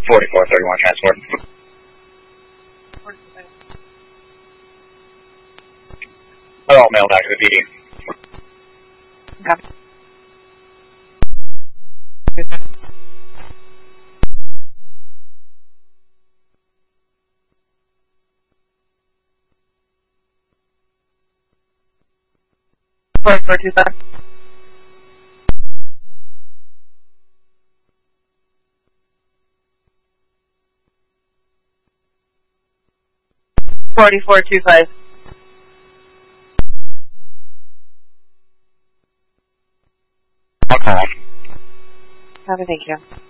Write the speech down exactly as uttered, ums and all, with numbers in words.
forty-four thirty-one transport. They're all mailed back to the P D. Copy. Four four two five. Forty four two five. I'll call. Copy, thank you.